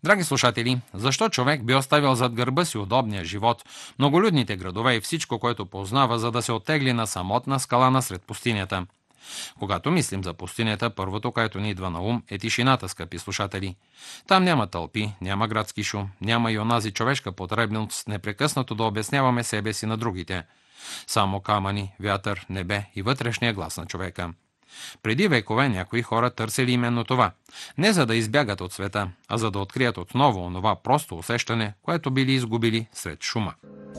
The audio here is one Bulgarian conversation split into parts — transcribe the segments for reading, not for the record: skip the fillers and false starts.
Драги слушатели, защо човек би оставил зад гърба си удобния живот, многолюдните градове и всичко, което познава, за да се оттегли на самотна скала насред пустинята? Когато мислим за пустинята, първото, което ни идва на ум, е тишината, скъпи слушатели. Там няма тълпи, няма градски шум, няма и онази човешка потребност непрекъснато да обясняваме себе си на другите. Само камъни, вятър, небе и вътрешния глас на човека. Преди векове някои хора търсили именно това. Не за да избягат от света, а за да открият отново онова просто усещане, което били изгубили сред шума.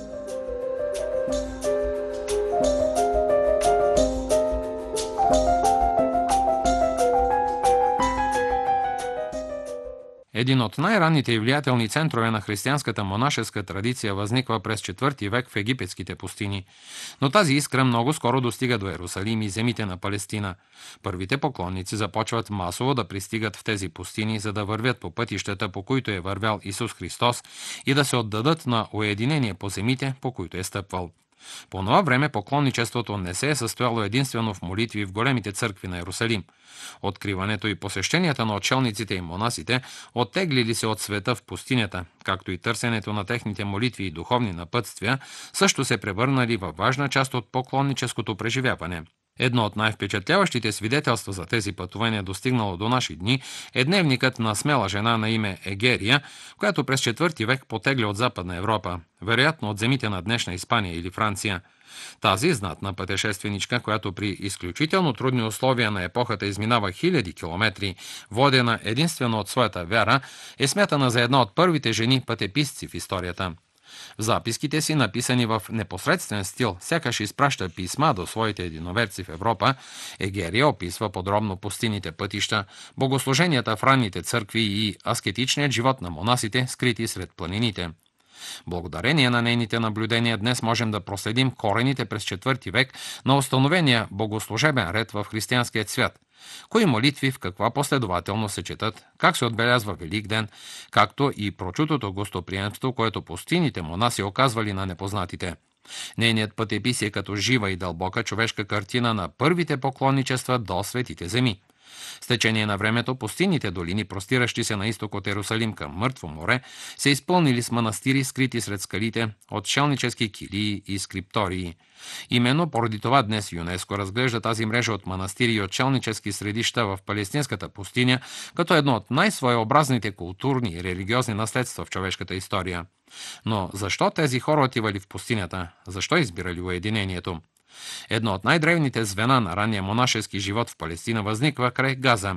Един от най-ранните и влиятелни центрове на християнската монашеска традиция възниква през IV век в египетските пустини. Но тази искра много скоро достига до Ерусалим и земите на Палестина. Първите поклонници започват масово да пристигат в тези пустини, за да вървят по пътищата, по които е вървял Исус Христос, и да се отдадат на уединение по земите, по които е стъпвал. По това време поклонничеството не се е състояло единствено в молитви в големите църкви на Ерусалим. Откриването и посещенията на отшелниците и монасите, оттеглили се от света в пустинята, както и търсенето на техните молитви и духовни напътствия, също се превърнали във важна част от поклонническото преживяване. Едно от най-впечатляващите свидетелства за тези пътувания, достигнало до наши дни, е дневникът на смела жена на име Егерия, която през IV век потегля от Западна Европа, вероятно от земите на днешна Испания или Франция. Тази знатна пътешественичка, която при изключително трудни условия на епохата изминава хиляди километри, водена единствено от своята вяра, е смятана за една от първите жени пътеписци в историята. В записките си, написани в непосредствен стил, сякаш изпраща писма до своите единоверци в Европа, Егерия описва подробно пустините пътища, богослуженията в ранните църкви и аскетичният живот на монасите, скрити сред планините. Благодарение на нейните наблюдения днес можем да проследим корените през IV век на установения богослужебен ред в християнския свят. Кои молитви в каква последователност се четат, как се отбелязва Велик ден, както и прочутото гостоприемство, което пустините монаси оказвали на непознатите. Нейният пътепис е като жива и дълбока човешка картина на първите поклонничества до светите земи. С течение на времето пустинните долини, простиращи се на изток от Ерусалим към Мъртво море, се изпълнили с манастири, скрити сред скалите, отшелнически килии и скриптории. Именно поради това днес ЮНЕСКО разглежда тази мрежа от манастири и отшелнически средища в палестинската пустиня като едно от най-своеобразните културни и религиозни наследства в човешката история. Но защо тези хора отивали в пустинята? Защо избирали уединението? Едно от най-древните звена на ранния монашески живот в Палестина възниква край Газа.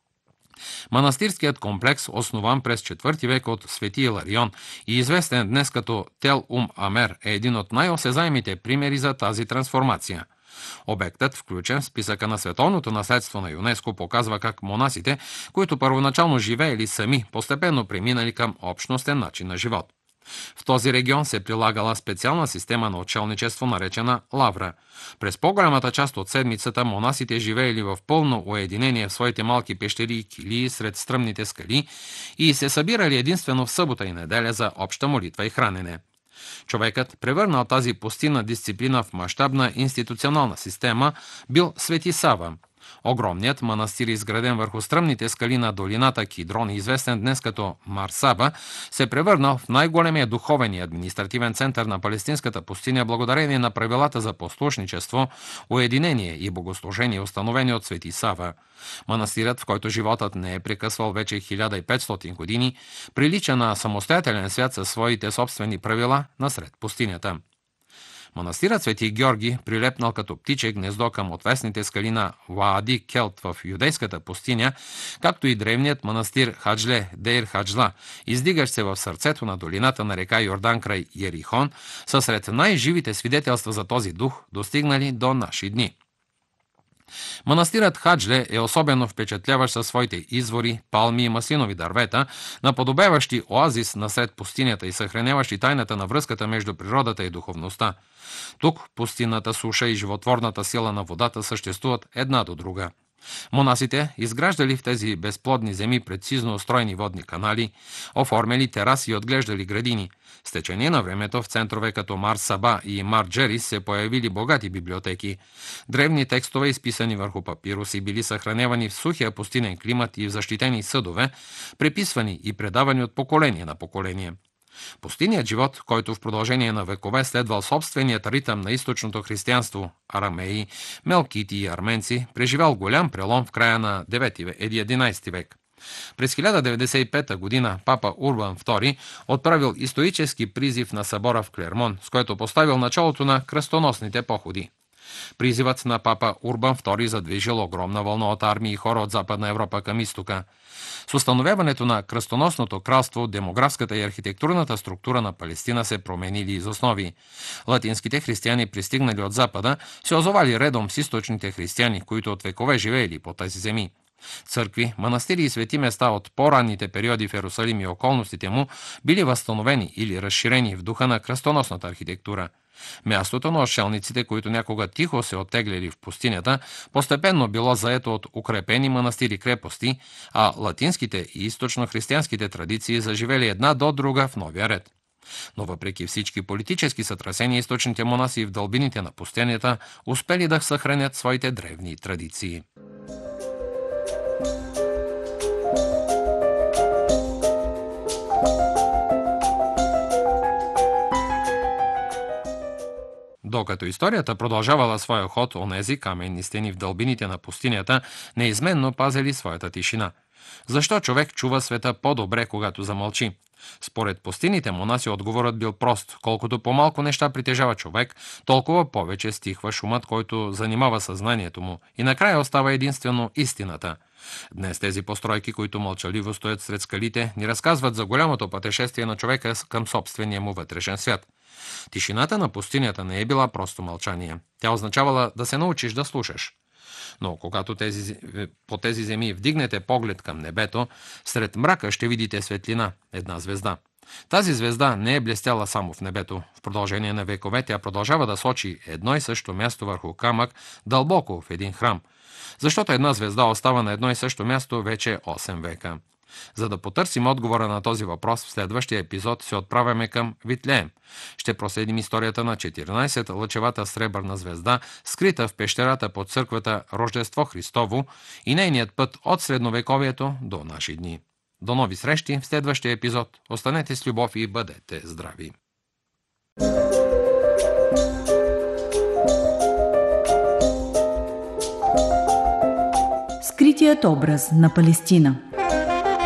Манастирският комплекс, основан през IV век от свети Иларион и известен днес като Тел Амер, е един от най-осезаемите примери за тази трансформация. Обектът, включен в списъка на световното наследство на ЮНЕСКО, показва как монасите, които първоначално живеели сами, постепенно преминали към общностен начин на живот. В този регион се прилагала специална система на отшелничество, наречена лавра. През по-голямата част от седмицата монасите живеели в пълно уединение в своите малки пещери и килии сред стръмните скали и се събирали единствено в събота и неделя за обща молитва и хранене. Човекът, превърнал тази пустинна дисциплина в мащабна институционална система, бил Свети Сава. Огромният манастир, изграден върху стръмните скали на долината Кидрон, известен днес като Марсаба, се превърнал в най-големия духовен и административен център на палестинската пустиня благодарение на правилата за послушничество, уединение и богослужение, установени от Свети Сава. Манастирът, в който животът не е прекъсвал вече 1500 години, прилича на самостоятелен свят със своите собствени правила насред пустинята. Манастирът Свети Георги, прилепнал като птиче гнездо към отвесните скали на Ваади Келт в юдейската пустиня, както и древният манастир Хаджле Дейр Хаджла, издигащ се в сърцето на долината на река Йордан край Ерихон, са сред най-живите свидетелства за този дух, достигнали до наши дни. Манастирът Хаджле е особено впечатляващ със своите извори, палми и маслинови дървета, наподобяващи оазис насред пустинята и съхраняващи тайната на връзката между природата и духовността. Тук пустинната суша и животворната сила на водата съществуват една до друга. Монасите изграждали в тези безплодни земи прецизно устроени водни канали, оформили тераси и отглеждали градини. С течение на времето в центрове като Мар Саба и Мар Джерис се появили богати библиотеки. Древни текстове, изписани върху папируси, били съхранявани в сухия пустинен климат и в защитени съдове, преписвани и предавани от поколение на поколение. Пустинният живот, който в продължение на векове следвал собственият ритъм на източното християнство, арамеи, мелкити и арменци, преживял голям прелом в края на 9-11 век. През 1095 година папа Урбан II отправил исторически призив на събора в Клермон, с който поставил началото на кръстоносните походи. Призивът на папа Урбан II задвижил огромна вълна от армии и хора от Западна Европа към изтока. С установяването на кръстоносното кралство, демографската и архитектурната структура на Палестина се променили из основи. Латинските християни, пристигнали от Запада, се озовали редом с източните християни, които от векове живеели по тези земи. Църкви, манастири и свети места от по-ранните периоди в Ерусалим и околностите му били възстановени или разширени в духа на кръстоносната архитектура. Мястото на отшелниците, които някога тихо се оттегляли в пустинята, постепенно било заето от укрепени манастири-крепости, а латинските и източно-християнските традиции заживели една до друга в новия ред. Но въпреки всички политически сътресения, източните монаси в дълбините на пустинята успели да съхранят своите древни традиции. Докато историята продължавала своя ход, онези каменни стени в дълбините на пустинята неизменно пазели своята тишина. Защо човек чува света по-добре, когато замълчи? Според пустините монаси отговорът бил прост. Колкото по-малко неща притежава човек, толкова повече стихва шумът, който занимава съзнанието му, и накрая остава единствено истината. Днес тези постройки, които мълчаливо стоят сред скалите, ни разказват за голямото пътешествие на човека към собствения му вътрешен свят. Тишината на пустинята не е била просто мълчание. Тя означавала да се научиш да слушаш. Но когато по тези земи вдигнете поглед към небето, сред мрака ще видите светлина, една звезда. Тази звезда не е блестяла само в небето. В продължение на векове тя продължава да сочи едно и също място върху камък, дълбоко в един храм. Защото една звезда остава на едно и също място вече 8 века. За да потърсим отговора на този въпрос, в следващия епизод се отправяме към Витлеем. Ще проследим историята на 14-лъчевата сребърна звезда, скрита в пещерата под църквата Рождество Христово, и нейният път от средновековието до наши дни. До нови срещи в следващия епизод. Останете с любов и бъдете здрави! Скритият образ на Палестина.